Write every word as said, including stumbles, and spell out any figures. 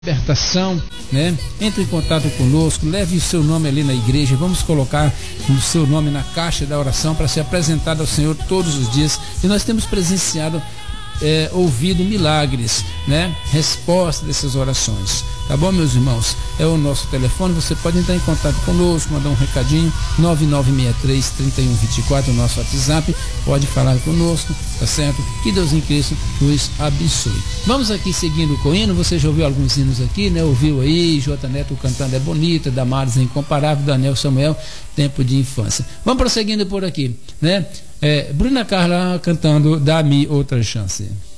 libertação, né? Entre em contato conosco, leve o seu nome ali na igreja, vamos colocar o seu nome na caixa da oração para ser apresentado ao Senhor todos os dias. E nós temos presenciado, é, ouvido milagres, né? Resposta dessas orações, tá bom, meus irmãos? É o nosso telefone, você pode entrar em contato conosco, mandar um recadinho, nove nove seis três, três um dois quatro, o nosso WhatsApp, pode falar conosco, tá certo? Que Deus em Cristo nos abençoe. Vamos aqui seguindo com o hino, você já ouviu alguns hinos aqui, né? Ouviu aí, J. Neto cantando É Bonita, Damares é Incomparável, Daniel Samuel, Tempo de Infância. Vamos prosseguindo por aqui, né? É, Bruna Carla cantando Dá-me Outra Chance.